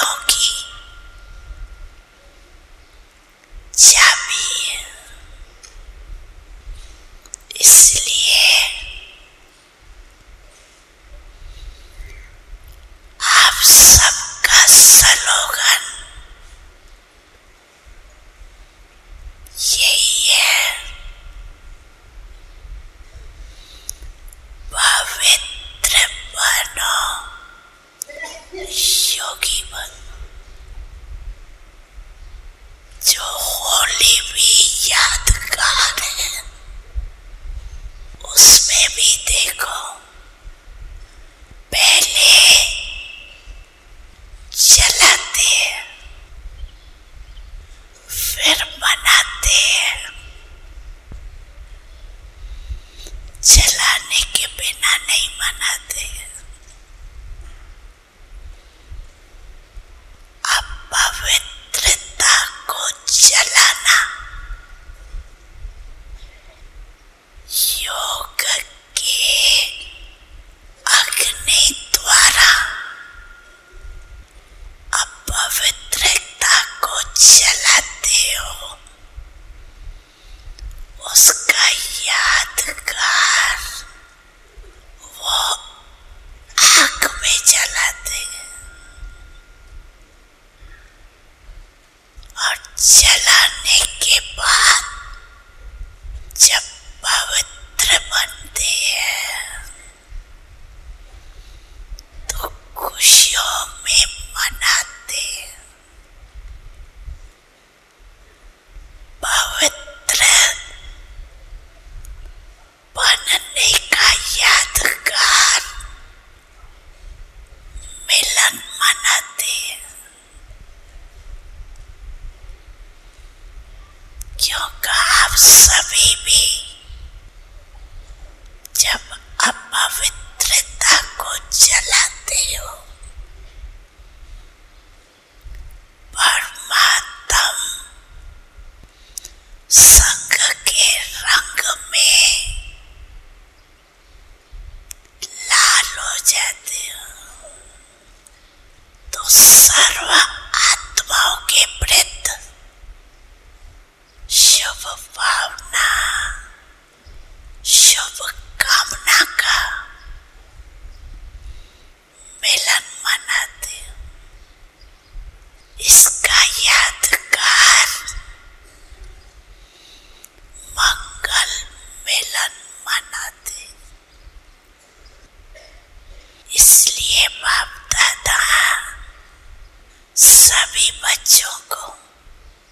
दिलों की चाबी है। इसलिए आप सबका स्लोगन यही है, पवित्र बनो, योगी बनो। जो होली भी यादगार है, उसमें भी देखो पहले जलाते हैं, फिर मनाते हैं। जलाने के बिना नहीं मनाते। अब पवित्रता को जलाना योग के अग्नि द्वारा अपवित्रता को जलाते हो, उसका यादगार वो आग में जलाते हैं। और जलाने के बाद जब पवित्र बनते हैं तो खुशियों में मनाते हैं। पवित्र बनने का यादगार मिलन मनाते हैं, क्योंकि आप सब